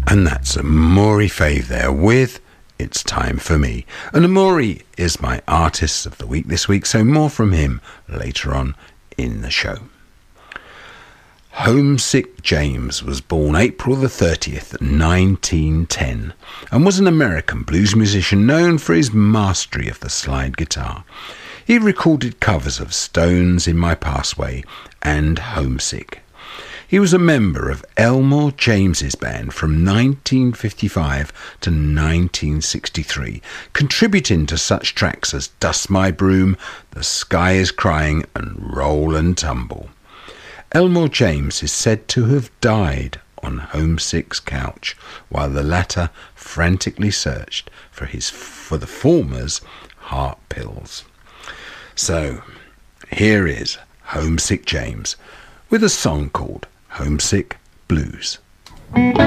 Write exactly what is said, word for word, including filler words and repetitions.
And that's Amaury Fave there with It's Time for Me. And Amaury is my artist of the week this week, so more from him later on in the show. Homesick James was born April the thirtieth, nineteen ten, and was an American blues musician known for his mastery of the slide guitar. He recorded covers of Stones' In My Pathway and Homesick. He was a member of Elmore James's band from nineteen fifty-five to nineteen sixty-three, contributing to such tracks as Dust My Broom, The Sky Is Crying and Roll and Tumble. Elmore James is said to have died on Homesick's couch, while the latter frantically searched for his for the former's heart pills. So, here is Homesick James with a song called Homesick Blues.